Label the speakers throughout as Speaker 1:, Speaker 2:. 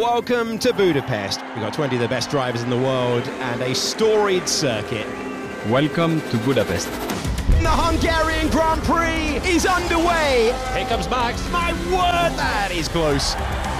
Speaker 1: Welcome to Budapest. We've got 20 of the best drivers in the world and a storied circuit.
Speaker 2: Welcome to Budapest.
Speaker 1: The Hungarian Grand Prix is underway. Here comes Max. My word, that is close.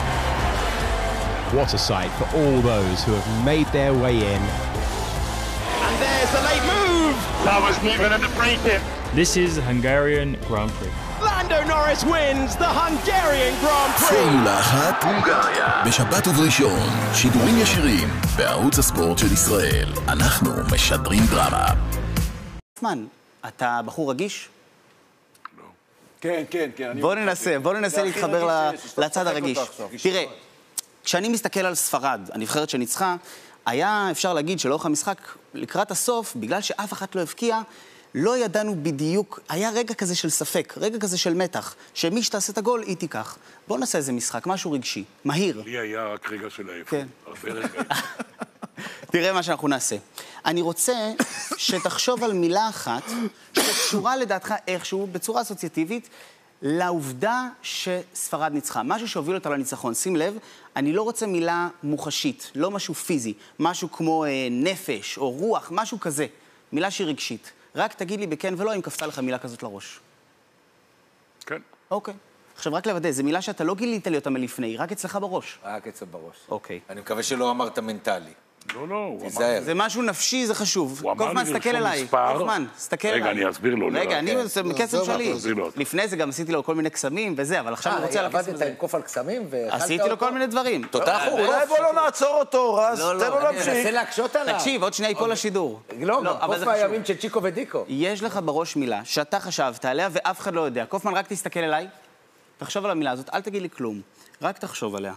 Speaker 1: What a sight for all those who have made their way in. And there's the late move.
Speaker 3: That was moving at the free tip.
Speaker 2: This is Hungarian Grand Prix.
Speaker 1: Lando Norris wins the Hungarian Grand Prix.
Speaker 4: פורמולה 1 הונגריה, בשבת ובראשון, שידורים ישירים בערוץ הספורט של ישראל. אנחנו משדרים דרמה.
Speaker 5: מן, אתה בחור רגיש?
Speaker 3: לא. כן.
Speaker 5: בוא ננסה להתחבר לצד הרגיש. תראה, כשאני מסתכל על ספרד, הנבחרת שניצחה, היה אפשר להגיד שלאורך המשחק לקראת הסוף, בגלל שאף אחד לא הבקיע, לא ידענו בדיוק, היה רגע כזה של ספק, רגע כזה של מתח, שמי שתעשה את הגול, היא תיקח. בוא נעשה איזה משחק, משהו רגשי, מהיר.
Speaker 3: לי היה רק רגע של העייפות.
Speaker 5: כן.
Speaker 3: הרבה רגע.
Speaker 5: תראה מה שאנחנו נעשה. אני רוצה שתחשוב על מילה אחת, שקשורה לדעתך איכשהו, בצורה אסוציאטיבית, לעובדה שספרד ניצחה. משהו שהוביל אותה לניצחון. שים לב, אני לא רוצה מילה מוחשית, לא משהו פיזי, משהו כמו נפש או רוח, משהו כזה. מילה שהיא רגשית. רק תגיד לי בכן ולא אם קפצה לך מילה כזאת לראש.
Speaker 3: כן.
Speaker 5: אוקיי. עכשיו רק לוודא, זו מילה שאתה לא גילית לי אותה מלפני, רק אצלך בראש.
Speaker 6: רק אצל בראש.
Speaker 5: אוקיי.
Speaker 6: אני מקווה שלא אמרת מנטלי.
Speaker 3: לא, הוא אמר...
Speaker 6: תיזהר.
Speaker 5: זה משהו נפשי, זה חשוב.
Speaker 3: הוא אמר
Speaker 5: קופמן,
Speaker 3: לי
Speaker 5: סתכל
Speaker 3: לרשום
Speaker 5: אליי.
Speaker 3: מספר.
Speaker 5: קופמן, סתכל אליי.
Speaker 3: רגע, אני אסביר לו.
Speaker 5: רגע, זה מקסם שלי.
Speaker 3: תסביר לו.
Speaker 5: לפני זה גם עשיתי לו כל מיני קסמים וזה, אבל עכשיו אני רוצה להכניס
Speaker 6: עבדת
Speaker 5: לזה.
Speaker 6: עם קוף על קסמים ואכלת אותו?
Speaker 5: עשיתי לו כל מיני דברים.
Speaker 6: תותח הוא
Speaker 7: אולי בוא לא נעצור אותו, רז, תן לו
Speaker 6: אני
Speaker 7: להמשיך.
Speaker 6: מנסה להקשות עליו.
Speaker 5: תקשיב, עוד שנייה ייפול לשידור.
Speaker 6: לא,
Speaker 5: אבל
Speaker 6: קוף
Speaker 5: זה
Speaker 6: מהימים של צ'יקו ודיקו.
Speaker 5: יש לך בראש מילה שאתה חשבת עליה ואף אחד לא יודע. קופמן, רק תסתכל אליי, תחשוב על המילה הזאת, אל תגיד לי כלום. רק תחשוב עליה.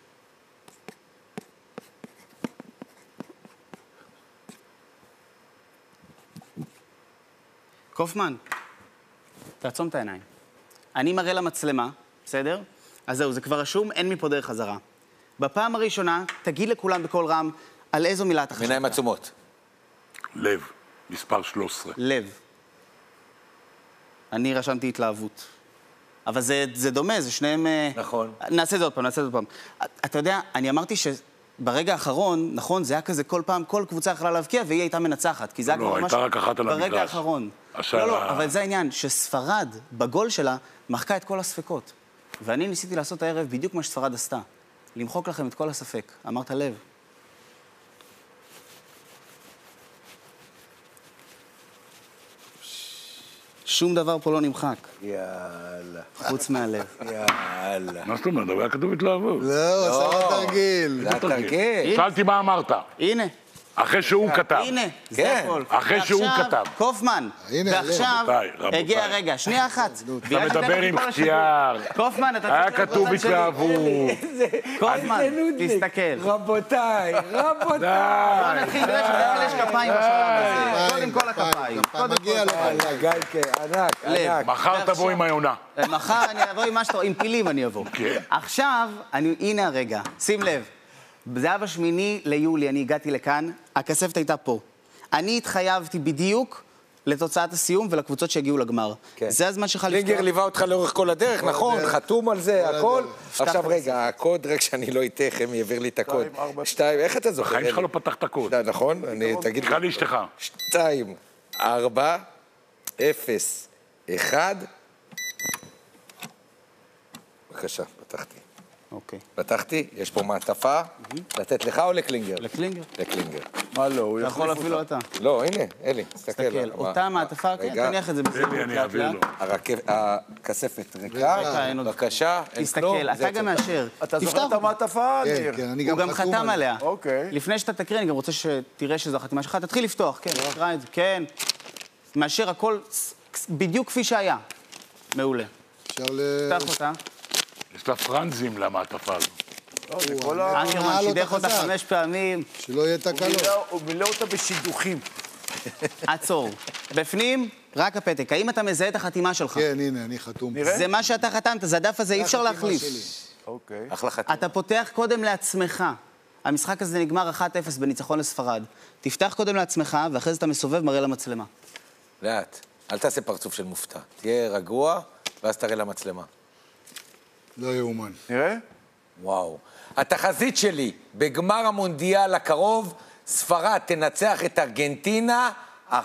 Speaker 5: קופמן, תעצום את העיניים. אני מראה למצלמה, בסדר? אז זהו, זה כבר רשום, אין מפה דרך חזרה. בפעם הראשונה, תגיד לכולם בקול רם על איזו מילה אתה חשבת.
Speaker 6: עיניים עצומות.
Speaker 3: לב, מספר 13.
Speaker 5: לב. אני רשמתי התלהבות. אבל זה דומה, זה שניהם...
Speaker 6: נכון.
Speaker 5: נעשה את זה עוד פעם. אתה יודע, אני אמרתי שברגע האחרון, נכון, זה היה כזה כל פעם, כל קבוצה יכלה להבקיע, והיא הייתה מנצחת. כי זה היה
Speaker 3: לא, הייתה רק אחת על המגרש.
Speaker 5: ברגע האחרון. לא, אבל זה העניין, שספרד, בגול שלה, מחקה את כל הספקות. ואני ניסיתי לעשות הערב בדיוק מה שספרד עשתה. למחוק לכם את כל הספק. אמרת לב. שום דבר פה לא נמחק.
Speaker 6: יאללה.
Speaker 5: חוץ מהלב.
Speaker 6: יאללה.
Speaker 3: מה זאת אומרת? אבל היה כתוב התלהבות.
Speaker 7: לא, עשה לו תרגיל.
Speaker 6: זה התרגיל.
Speaker 3: שאלתי מה אמרת.
Speaker 5: הנה.
Speaker 3: אחרי שהוא כתב.
Speaker 5: הנה, זה הכל.
Speaker 3: אחרי שהוא
Speaker 5: ועכשיו,
Speaker 3: כתב.
Speaker 5: קופמן,
Speaker 7: הנה,
Speaker 5: ועכשיו
Speaker 3: רבותיי.
Speaker 5: הגיע הרגע, שנייה אחת.
Speaker 3: אתה מדבר עם חטיאר.
Speaker 5: קופמן, אתה
Speaker 3: היה כתוב התלהבות.
Speaker 5: קופמן, תסתכל.
Speaker 6: רבותיי.
Speaker 5: בוא נתחיל, יש כפיים בשלב הזה. קודם כל הכפיים.
Speaker 7: מגיע לו.
Speaker 6: גייקה, ענק.
Speaker 3: מחר תבוא עם היונה.
Speaker 5: מחר אני אבוא עם מה שאתה, עם פילים אני אבוא. עכשיו, הנה הרגע, שים לב. זה היה ב8 ליולי, אני הגעתי לכאן, הכספת הייתה פה. אני התחייבתי בדיוק לתוצאת הסיום ולקבוצות שהגיעו לגמר. זה הזמן שלך לפתוח.
Speaker 6: לינגר ליווה אותך לאורך כל הדרך, נכון? חתום על זה, הכל. עכשיו רגע, הקוד, רק שאני לא איתך, הם יעביר לי את הקוד. 2, איך אתה זוכר?
Speaker 3: החיים שלך לא פתח את הקוד.
Speaker 6: נכון? אני, תגיד
Speaker 3: תקרא לאשתך.
Speaker 6: 2, 4, 0, 1. בבקשה, פתחתי.
Speaker 5: אוקיי.
Speaker 6: פתחתי, יש פה מעטפה, לתת לך או לקלינגר?
Speaker 5: לקלינגר.
Speaker 6: לקלינגר.
Speaker 7: מה לא, הוא
Speaker 5: אתה יכול אפילו אתה.
Speaker 6: לא, הנה, אלי, תסתכל.
Speaker 5: אותה מעטפה, כן, תניח את זה בסדר.
Speaker 3: אני אעביר לו.
Speaker 6: הכספת ריקה, בבקשה, אין כלום.
Speaker 5: תסתכל, אתה גם מאשר.
Speaker 7: אתה זוכר את המעטפה?
Speaker 5: הוא גם חתם עליה. לפני שאתה תקריא, אני גם רוצה שתראה שזו החתימה שלך. תתחיל לפתוח, כן, תקרא את זה, כן. מאשר הכל בדיוק כפי שהיה. מעולה. פתח אותה.
Speaker 3: יש לה פרנזים למעטפה הזו.
Speaker 5: אנגרמן שידך אותה 5 פעמים.
Speaker 7: שלא יהיה תקלות.
Speaker 6: הוא מילא אותה בשידוכים.
Speaker 5: עצור. בפנים, רק הפתק. האם אתה מזהה את החתימה שלך?
Speaker 7: כן, הנה, אני חתום.
Speaker 5: זה מה שאתה חתמת, זה הדף הזה, אי אפשר להחליף.
Speaker 6: אוקיי. אחלה חתימה.
Speaker 5: אתה פותח קודם לעצמך. המשחק הזה נגמר 1-0 בניצחון לספרד. תפתח קודם לעצמך, ואחרי זה אתה מסובב, מראה למצלמה.
Speaker 6: לאט. אל תעשה פרצוף של מופתע. תהיה רגוע, ואז תראה למצלמה.
Speaker 7: לא יאומן.
Speaker 8: נראה?
Speaker 6: וואו. התחזית שלי, בגמר המונדיאל הקרוב, ספרד תנצח את ארגנטינה 1-0.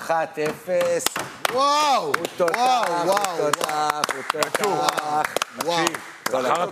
Speaker 7: וואו!
Speaker 6: הוא תותח, הוא תותח, הוא תותח.
Speaker 3: זכר